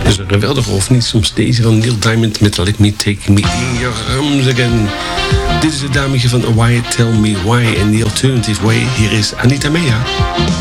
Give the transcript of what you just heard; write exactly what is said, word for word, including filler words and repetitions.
Dus een geweldige of niet. Soms deze van Neil Diamond met Let Me Take Me In Your Arms Again. Dit is het dametje van Why Tell Me Why. En The Alternative Way. Hier is Anita Mea.